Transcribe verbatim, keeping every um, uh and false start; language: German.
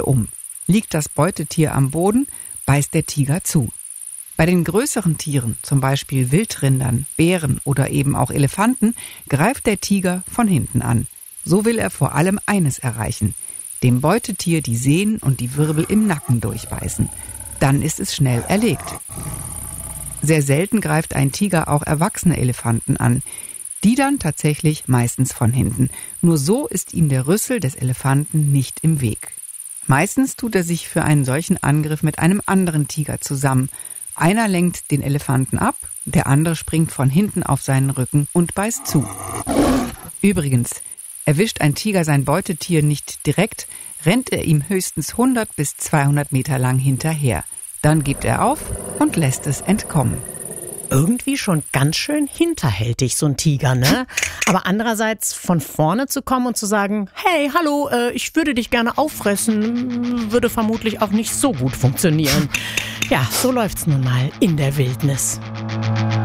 um. Liegt das Beutetier am Boden, beißt der Tiger zu. Bei den größeren Tieren, zum Beispiel Wildrindern, Bären oder eben auch Elefanten, greift der Tiger von hinten an. So will er vor allem eines erreichen: dem Beutetier die Sehnen und die Wirbel im Nacken durchbeißen. Dann ist es schnell erlegt. Sehr selten greift ein Tiger auch erwachsene Elefanten an. Die dann tatsächlich meistens von hinten. Nur so ist ihm der Rüssel des Elefanten nicht im Weg. Meistens tut er sich für einen solchen Angriff mit einem anderen Tiger zusammen. Einer lenkt den Elefanten ab, der andere springt von hinten auf seinen Rücken und beißt zu. Übrigens, erwischt ein Tiger sein Beutetier nicht direkt, rennt er ihm höchstens hundert bis zweihundert Meter lang hinterher. Dann gibt er auf und lässt es entkommen. Irgendwie schon ganz schön hinterhältig, so ein Tiger, ne? Aber andererseits von vorne zu kommen und zu sagen, hey, hallo, äh, ich würde dich gerne auffressen, würde vermutlich auch nicht so gut funktionieren. Ja, so läuft's nun mal in der Wildnis.